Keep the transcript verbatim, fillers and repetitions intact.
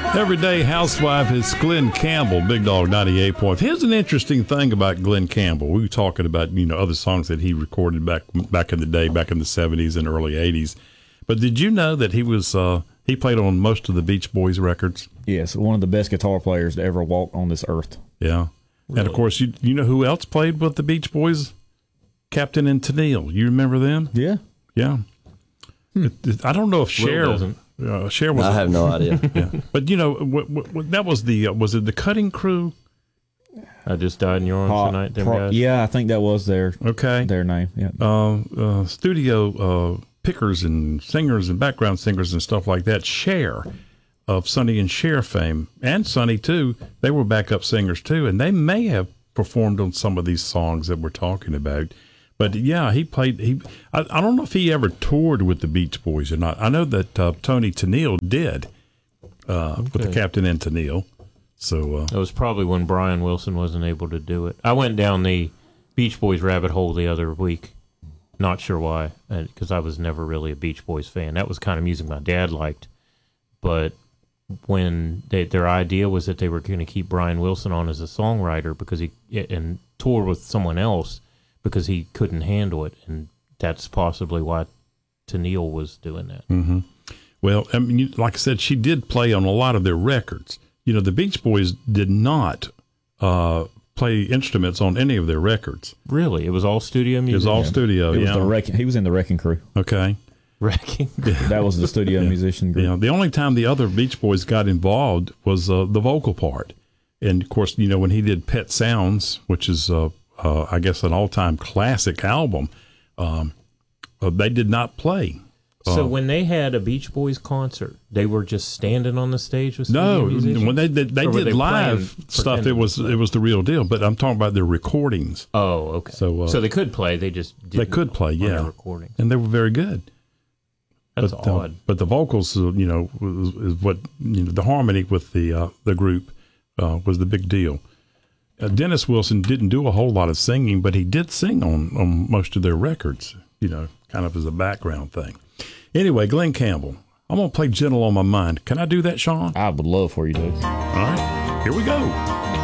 Everyday Housewife is Glenn Campbell, Big Dog ninety-eight point five. Here's an interesting thing about Glenn Campbell. We were talking about, you know, other songs that he recorded back back in the day, back in the seventies and early eighties. But did you know that he was uh, he played on most of the Beach Boys records? Yes, one of the best guitar players to ever walk on this earth. Yeah. Really? And, of course, you you know who else played with the Beach Boys? Captain and Tennille. You remember them? Yeah. Yeah. Hmm. It, it, I don't know if Cher doesn't. Uh, Cher was. I have no idea. Yeah. But you know, what, what, what, that was the uh, was it the Cutting Crew? I Just Died in Your Arms Pro, Tonight. Them pro, guys. Yeah, I think that was their okay their name. Yeah. Uh, uh, studio uh, pickers and singers and background singers and stuff like that. Cher, of Sonny and Cher fame, and Sonny too. They were backup singers too, and they may have performed on some of these songs that we're talking about. But yeah, he played. He I, I don't know if he ever toured with the Beach Boys or not. I know that uh, Tony Tennille did uh, okay. with the Captain and Tennille. So uh, it was probably when Brian Wilson wasn't able to do it. I went down the Beach Boys rabbit hole the other week. Not sure why, because I was never really a Beach Boys fan. That was kind of music my dad liked. But when they, their idea was that they were going to keep Brian Wilson on as a songwriter because he and tour with someone else. Because he couldn't handle it, and that's possibly why Tennille was doing that. Mm-hmm. Well, I mean, you, like I said, she did play on a lot of their records. You know, the Beach Boys did not uh, play instruments on any of their records. Really? It was all studio music? It was all yeah. studio, it was yeah. The wreck, he was in the Wrecking Crew. Okay. Wrecking That was the studio yeah. musician group. Yeah. The only time the other Beach Boys got involved was uh, the vocal part. And, of course, you know, when he did Pet Sounds, which is... Uh, Uh, I guess an all-time classic album. Um, uh, they did not play. So uh, when they had a Beach Boys concert, they were just standing on the stage with no. musicians? When they they, they did they live stuff, it was it was the real deal. But I'm talking about their recordings. Oh, okay. So uh, so they could play. They just didn't they could play, yeah. Recordings, and they were very good. That's but, odd. Uh, but the vocals, uh, you know, was, is what you know. The harmony with the uh, the group uh, was the big deal. Uh, Dennis Wilson didn't do a whole lot of singing, but he did sing on, on most of their records, you know, kind of as a background thing. Anyway, Glenn Campbell, I'm going to play Gentle on My Mind. Can I do that, Sean? I would love for you to. All right, here we go.